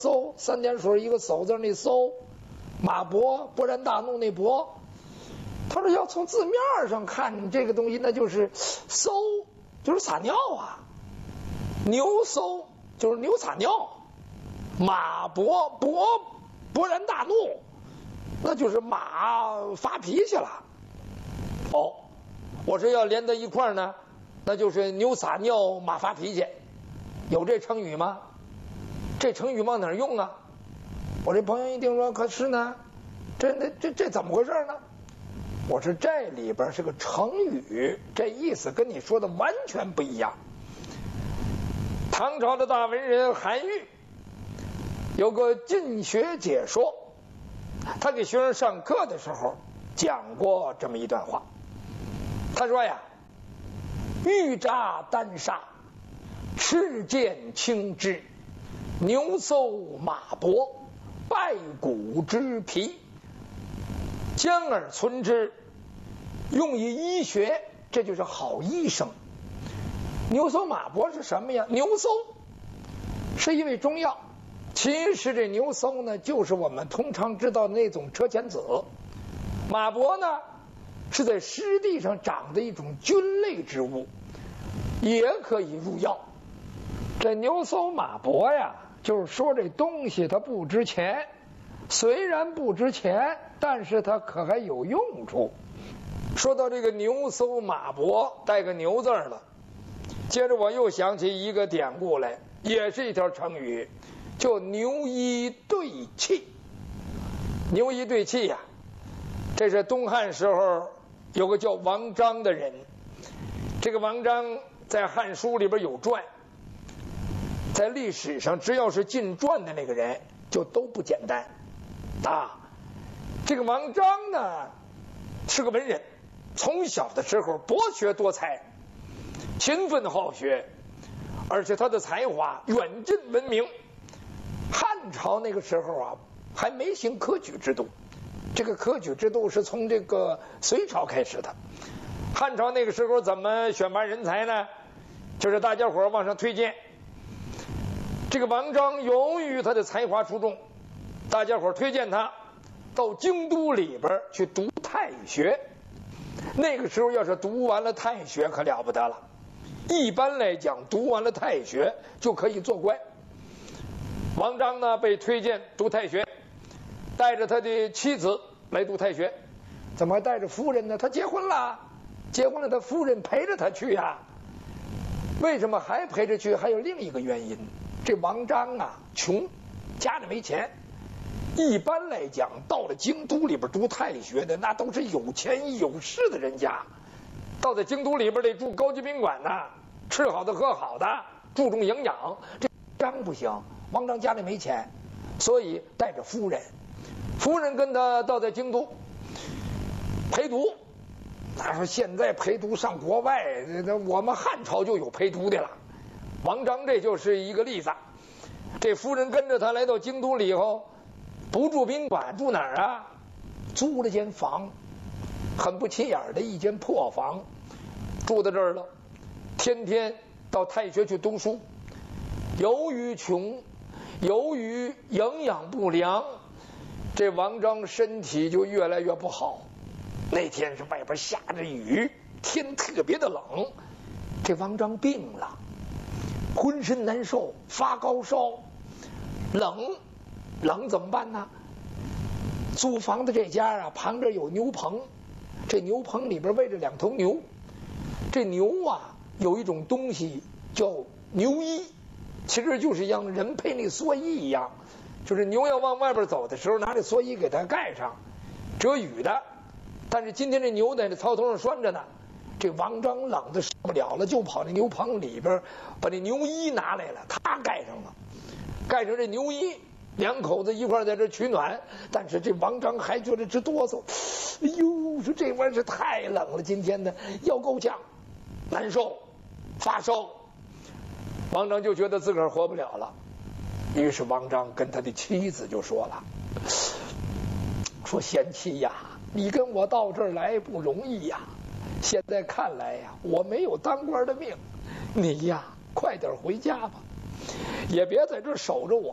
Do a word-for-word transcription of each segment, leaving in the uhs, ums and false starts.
搜，三点水一个叟字那搜，马勃勃然大怒那勃。他说要从字面上看这个东西，那就是搜就是撒尿啊，牛搜就是牛撒尿，马勃勃勃然大怒，那就是马发脾气了。哦，我说要连在一块儿呢，那就是牛撒尿马发脾气，有这成语吗？这成语往哪儿用啊？我这朋友一听说，可是呢，这这这这怎么回事呢？我说这里边是个成语，这意思跟你说的完全不一样。唐朝的大文人韩愈有个进学解说，他给学生上课的时候讲过这么一段话。他说呀，玉札丹砂，赤剑青枝，牛搜马勃，败骨之皮，将而存之，用以医学，这就是好医生。牛搜马勃是什么呀？牛搜是一味中药，其实这牛搜呢，就是我们通常知道的那种车前子。马勃呢，是在湿地上长的一种菌类植物，也可以入药。这牛搜马勃呀，就是说这东西它不值钱，虽然不值钱，但是它可还有用处。说到这个牛搜马勃，带个牛字了，接着我又想起一个典故来，也是一条成语，叫牛一对气。牛一对气呀、啊，这是东汉时候有个叫王章的人，这个王章在《汉书》里边有传，在历史上只要是进传的那个人就都不简单啊。这个王章呢是个文人，从小的时候博学多才，勤奋好学，而且他的才华远近闻名。汉朝那个时候啊，还没行科举制度，这个科举制度是从这个隋朝开始的。汉朝那个时候怎么选拔人才呢？就是大家伙往上推荐。这个王章由于他的才华出众，大家伙推荐他到京都里边去读太学。那个时候要是读完了太学可了不得了，一般来讲读完了太学就可以做官。王章呢被推荐读太学，带着他的妻子来读太学。怎么还带着夫人呢？他结婚了，结婚了他夫人陪着他去呀、啊。为什么还陪着去？还有另一个原因，这王章啊穷，家里没钱。一般来讲到了京都里边读太学的那都是有钱有势的人家，到在京都里边得住高级宾馆呐、啊，吃好的喝好的，注重营养。这张不行，王章家里没钱，所以带着夫人，夫人跟他到在京都陪读。他说现在陪读上国外，我们汉朝就有陪读的了，王章这就是一个例子。这夫人跟着他来到京都里以后，不住宾馆，住哪儿啊？租了间房，很不起眼的一间破房，住在这儿了。天天到太学去读书。由于穷，由于营养不良，这王章身体就越来越不好。那天是外边下着雨，天特别的冷，这王章病了，浑身难受，发高烧，冷。冷怎么办呢？租房的这家啊，旁边有牛棚，这牛棚里边喂着两头牛。这牛啊，有一种东西叫牛衣，其实就是像人配那蓑衣一样，就是牛要往外边走的时候，拿这蓑衣给它盖上，遮雨的。但是今天这牛在这草头上拴着呢，这王章冷的受不了了，就跑那牛棚里边把这牛衣拿来了，他盖上了，盖上这牛衣。两口子一块在这取暖，但是这王章还觉得直哆嗦。哎呦，说这玩意儿是太冷了，今天的腰够呛，难受，发烧。王章就觉得自个儿活不了了，于是王章跟他的妻子就说了，说贤妻呀，你跟我到这儿来不容易呀，现在看来呀，我没有当官的命，你呀快点回家吧，也别在这儿守着我了。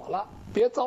别糟。